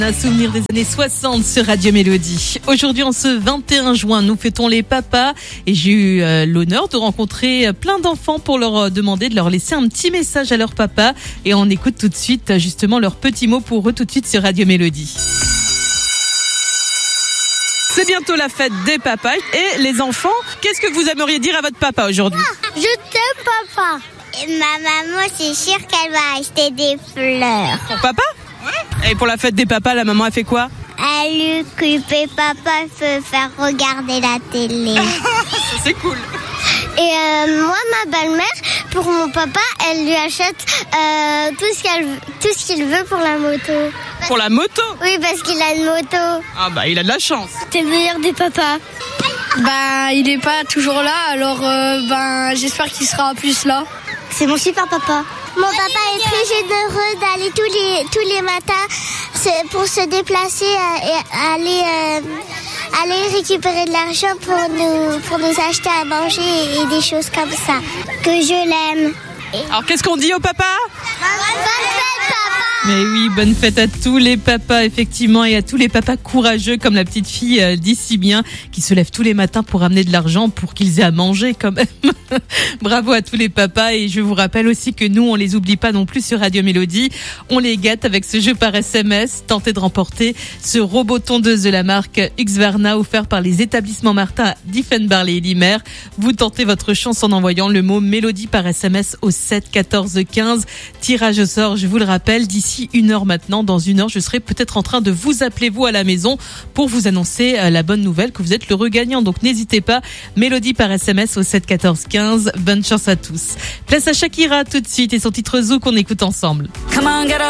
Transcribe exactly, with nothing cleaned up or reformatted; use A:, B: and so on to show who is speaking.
A: Un souvenir des années soixante sur Radio Mélodie. Aujourd'hui, en ce vingt et un juin, nous fêtons les papas et j'ai eu euh, l'honneur de rencontrer plein d'enfants pour leur euh, demander de leur laisser un petit message à leur papa. Et on écoute tout de suite justement leurs petits mots pour eux tout de suite sur Radio Mélodie. C'est bientôt la fête des papas et les enfants, qu'est-ce que vous aimeriez dire à votre papa aujourd'hui?
B: Je t'aime, papa. Et ma maman, c'est sûr qu'elle va acheter des fleurs.
A: Pour papa? Ouais. Et pour la fête des papas, la maman a fait quoi?
B: Elle lui occuper papa, elle peut faire regarder la télé.
A: C'est cool.
B: Et euh, moi, ma belle-mère, pour mon papa, elle lui achète euh, tout ce qu'elle, tout ce qu'il veut pour la moto.
A: Pour la moto?
B: Oui, parce qu'il a une moto.
A: Ah bah il a de la chance.
B: T'es le meilleur des papas.
C: Bah il est pas toujours là, alors euh, ben j'espère qu'il sera plus là.
B: C'est mon super papa. Mon papa est très généreux d'aller tous les tous les matins pour se déplacer et aller euh, aller récupérer de l'argent pour nous pour nous acheter à manger et des choses comme ça. Que je l'aime.
A: Alors qu'est-ce qu'on dit au papa?
B: Bonne fête, papa.
A: Mais oui, bonne fête à tous les papas, effectivement, et à tous les papas courageux, comme la petite fille euh, dit si bien, qui se lèvent tous les matins pour amener de l'argent pour qu'ils aient à manger quand même. Bravo à tous les papas, et je vous rappelle aussi que nous, on les oublie pas non plus sur Radio Mélodie. On les gâte avec ce jeu par S M S. Tentez de remporter ce robot tondeuse de la marque Husqvarna offert par les établissements Martin, Diefenbaar et Limer. Vous tentez votre chance en envoyant le mot Mélodie par S M S au sept quatorze quinze. Tirage au sort, je vous le rappelle, d'ici une heure maintenant. Dans une heure, je serai peut-être en train de vous appeler, vous, à la maison, pour vous annoncer la bonne nouvelle que vous êtes l'heureux gagnant. Donc n'hésitez pas, Mélodie par S M S au sept quatorze quinze. Bonne chance à tous. Place à Shakira tout de suite et son titre Zou qu'on écoute ensemble.
D: Come on, get up.